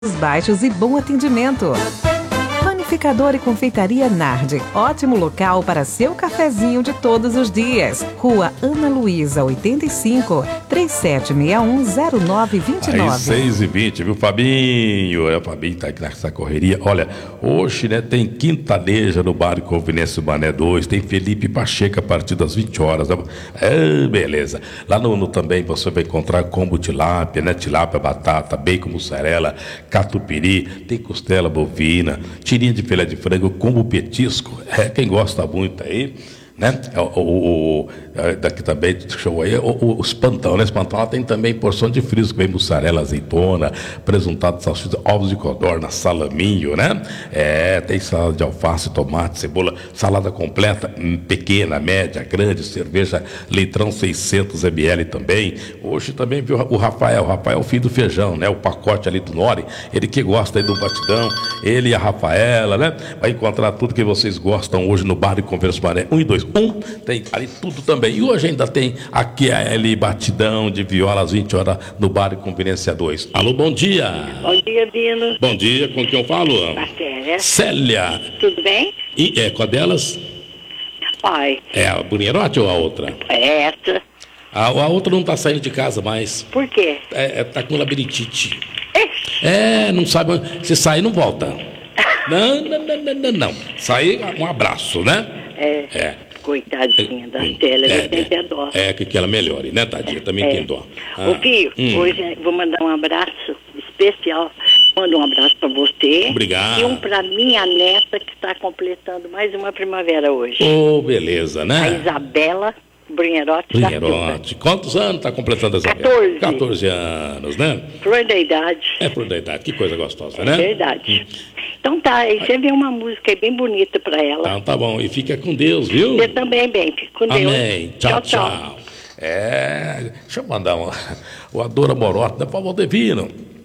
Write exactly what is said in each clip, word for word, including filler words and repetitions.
baixos e bom atendimento. Panificador e Confeitaria Nardi, ótimo local para seu cafezinho de todos os dias. Rua Ana Luísa, oitenta e cinco, trinta e sete sessenta e um, zero nove vinte e nove. Aí, seis e vinte, viu, Fabinho? É, o Fabinho tá aqui nessa correria. Olha, hoje, né, tem Quintaneja no Bar Conveniência Mané dois, tem Felipe Pacheco a partir das vinte horas. É, beleza. Lá no, no também você vai encontrar combo tilápia, né? Tilápia, batata, bacon, mussarela, catupiry, tem costela bovina, tirinha de filé de frango, combo petisco. É, quem gosta muito aí, né? O, o, o, daqui também, show aí, o, o, os pantão, né? Os pantão lá tem também porção de frios, que vem mussarela, azeitona, presuntado, salsicha, ovos de codorna, salaminho, né? É, tem salada de alface, tomate, cebola, salada completa, pequena, média, grande, cerveja, litrão seiscentos mililitros também. Hoje também viu o Rafael, o Rafael é o filho do feijão, né? O pacote ali do Nori, ele que gosta aí do batidão, ele e a Rafaela, né? Vai encontrar tudo que vocês gostam hoje no Bar de Conversa Mané um e dois. Um, tem ali tudo também. E hoje ainda tem aquele batidão de viola às vinte horas no Bar de Conveniência dois. Alô, bom dia. Bom dia, Dino. Bom dia, com quem eu falo? Célia. Célia. Tudo bem? E é, qual delas? Pai. É a Brunherotti ou a outra? É essa. A, a outra não tá saindo de casa mais. Por quê? É, é, tá com labirintite. É, não sabe. Se sair, não volta. Não, não, não, não, não, não. Sair, um abraço, né? É. É. Coitadinha da Célia, é, eu tenho até dó. É, que, que ela melhore, né, tadinha? Também é. tem dó. Ah. Ô, Pio, hum. hoje vou mandar um abraço especial. Mando um abraço pra você. Obrigado. E um pra minha neta, que está completando mais uma primavera hoje. Ô, oh, beleza, né? A Isabela Brunherotti. Brunherotti. Quantos anos está completando a Isabela? quatorze. quatorze anos, né? Flor da idade. É flor da idade, que coisa gostosa, é né? Verdade. Hum. Então tá, aí você vê uma música bem bonita pra ela. Então tá bom, e fica com Deus, viu? Você também, bem, fica com Deus. Amém. Tchau, tchau. tchau. É, deixa eu mandar uma, o Adora Morote, né? Por favor, Divino.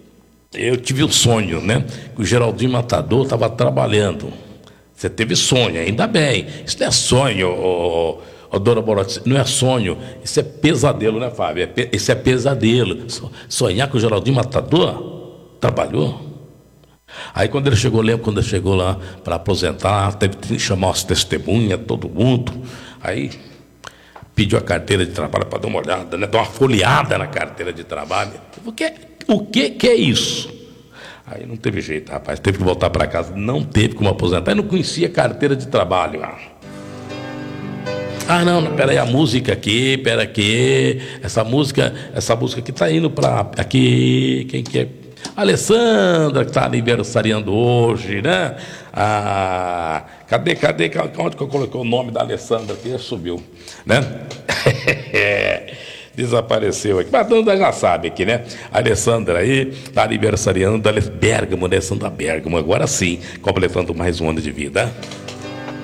Eu tive um sonho, né? Que o Geraldinho Matador estava trabalhando. Você teve sonho, ainda bem. Isso não é sonho, ô, ô, Dora Morote, não é sonho. Isso é pesadelo, né, Fábio? É pe... Isso é pesadelo. Sonhar que o Geraldinho Matador trabalhou. Aí quando ele chegou, lembro quando ele chegou lá para aposentar, teve que chamar as testemunhas, todo mundo. Aí pediu a carteira de trabalho para dar uma olhada, né? Dar uma folheada na carteira de trabalho. O que, o que, que é isso? Aí não teve jeito, rapaz. Teve que voltar para casa. Não teve como aposentar. Eu não conhecia carteira de trabalho. Ah, não, não, peraí, a música aqui, pera aqui. Essa música, essa música aqui tá indo para aqui. Quem que é? Alessandra, que está aniversariando hoje, né? Ah, cadê, cadê, onde que eu coloquei o nome da Alessandra aqui? Subiu, né? Desapareceu aqui, mas toda já sabe aqui, né? A Alessandra aí está aniversariando da Bergamo, né? Sandra Bergamo, agora sim, completando mais um ano de vida.